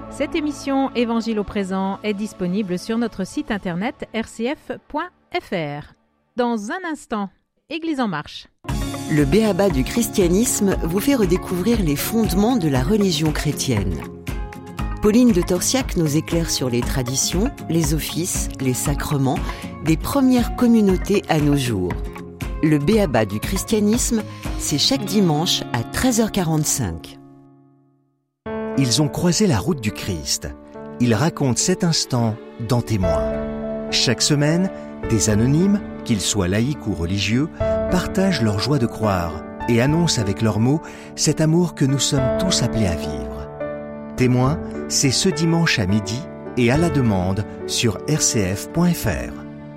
Cette émission Évangile au présent est disponible sur notre site internet rcf.fr. Dans un instant, Église en marche. Le b.a.-ba du christianisme vous fait redécouvrir les fondements de la religion chrétienne. Pauline de Torsiac nous éclaire sur les traditions, les offices, les sacrements des premières communautés à nos jours. Le b.a.-ba du christianisme, c'est chaque dimanche à 13h45. Ils ont croisé la route du Christ. Ils racontent cet instant dans Témoins. Chaque semaine, des anonymes, qu'ils soient laïcs ou religieux, partagent leur joie de croire et annoncent avec leurs mots cet amour que nous sommes tous appelés à vivre. Témoins, c'est ce dimanche à midi et à la demande sur rcf.fr.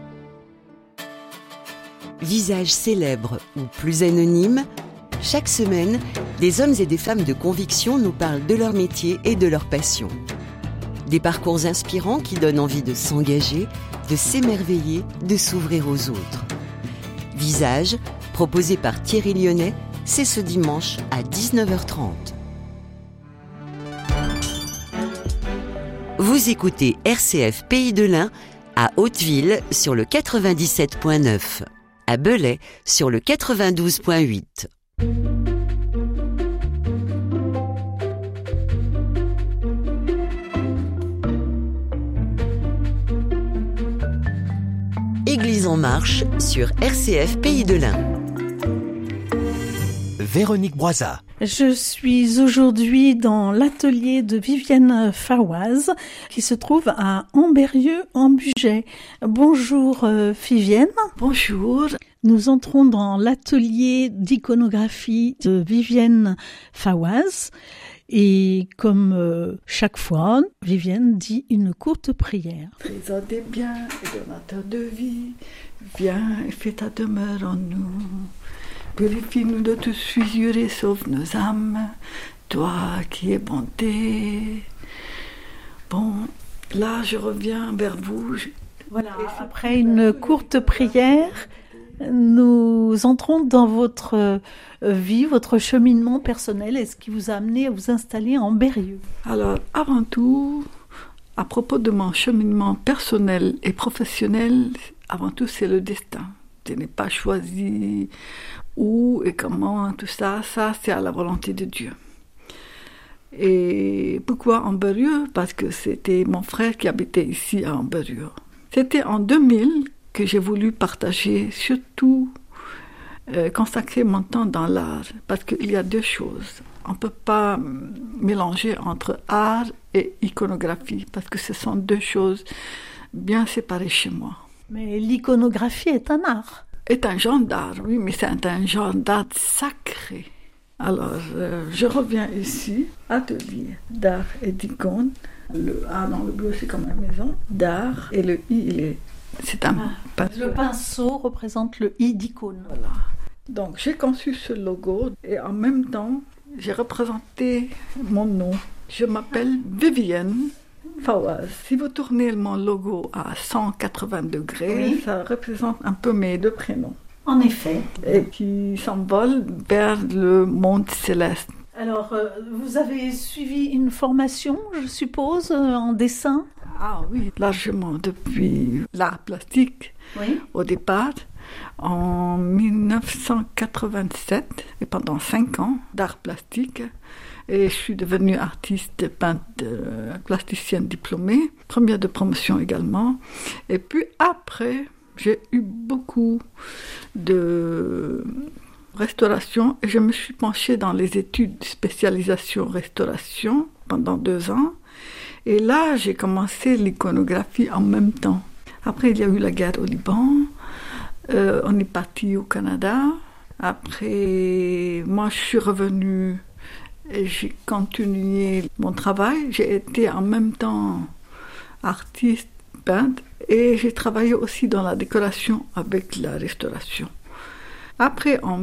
Visages célèbres ou plus anonymes, chaque semaine, des hommes et des femmes de conviction nous parlent de leur métier et de leur passion. Des parcours inspirants qui donnent envie de s'engager, de s'émerveiller, de s'ouvrir aux autres. Visages, proposé par Thierry Lyonnais, c'est ce dimanche à 19h30. Vous écoutez RCF Pays de l'Ain à Hauteville sur le 97.9, à Belay sur le 92.8. Église en marche sur RCF Pays de l'Ain. Véronique Broisa. Je suis aujourd'hui dans l'atelier de Vivienne Fawaz qui se trouve à Ambérieu en Bugey. Bonjour Vivienne. Bonjour. Nous entrons dans l'atelier d'iconographie de Vivienne Fawaz et comme chaque fois, Vivienne dit une courte prière. Trésor des biens et donateur de vie, viens et fais ta demeure en nous. Purifie-nous de toute souillure et sauve nos âmes, toi qui es bonté. Bon, là je reviens vers vous. Voilà, après une courte prière, nous entrons dans votre vie, votre cheminement personnel et ce qui vous a amené à vous installer en Ambérieu. Alors, avant tout, à propos de mon cheminement personnel et professionnel, avant tout, c'est le destin. Je n'ai pas choisi où et comment, tout ça, c'est à la volonté de Dieu. Et pourquoi Ambérieu ? Parce que c'était mon frère qui habitait ici à Ambérieu. C'était en 2000 que j'ai voulu partager, surtout consacrer mon temps dans l'art, parce qu'il y a deux choses. On ne peut pas mélanger entre art et iconographie, parce que ce sont deux choses bien séparées chez moi. Mais l'iconographie est un art. Est un genre d'art, oui, mais c'est un genre d'art sacré. Alors, je reviens ici, atelier d'art et d'icône. Le A dans le bleu, c'est comme la maison d'art, et le I, c'est un pinceau. Le pinceau représente le I d'icône. Voilà. Donc, j'ai conçu ce logo, et en même temps, j'ai représenté mon nom. Je m'appelle Vivienne Fawaz. Si vous tournez mon logo à 180 degrés, oui, ça représente un peu mes deux prénoms. En effet. Et qui s'envolent vers le monde céleste. Alors, vous avez suivi une formation, je suppose, en dessin ? Ah oui, largement, depuis l'art plastique, oui, au départ, en 1987, et pendant 5 ans d'art plastique. Et je suis devenue artiste, peintre, plasticienne diplômée, première de promotion également. Et puis après, j'ai eu beaucoup de restauration et je me suis penchée dans les études de spécialisation restauration pendant 2 ans. Et là, j'ai commencé l'iconographie en même temps. Après, il y a eu la guerre au Liban. On est parti au Canada. Après, moi, je suis revenue et j'ai continué mon travail. J'ai été en même temps artiste, peintre, et j'ai travaillé aussi dans la décoration avec la restauration. Après, en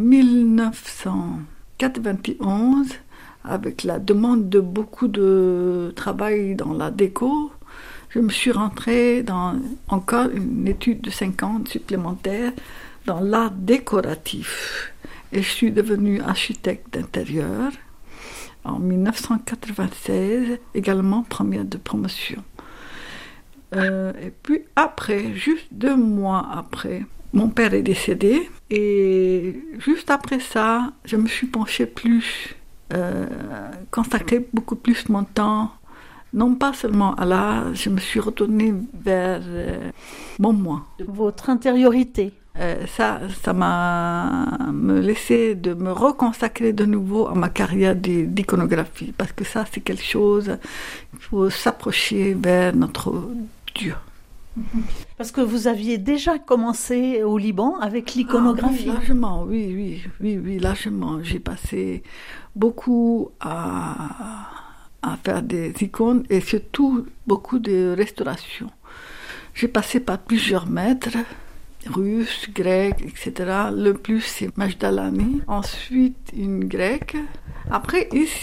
1991, avec la demande de beaucoup de travail dans la déco, je me suis rentrée dans encore une étude de 5 ans supplémentaire dans l'art décoratif. Et je suis devenue architecte d'intérieur. en 1996, également première de promotion. Et puis après, juste 2 mois après, mon père est décédé. Et juste après ça, je me suis penchée plus, consacré beaucoup plus mon temps, non pas seulement à l'art, je me suis retournée vers mon moi. Votre intériorité. Ça m'a laissé de me reconsacrer de nouveau à ma carrière d'iconographie, parce que ça, c'est quelque chose, il faut s'approcher vers notre Dieu. Parce que vous aviez déjà commencé au Liban avec l'iconographie. Oui, largement, oui, largement. J'ai passé beaucoup à faire des icônes et surtout beaucoup de restauration. J'ai passé par plusieurs maîtres, russes, grecs, etc. Le plus, c'est Majdalani. Ensuite, une grecque. Après, ici,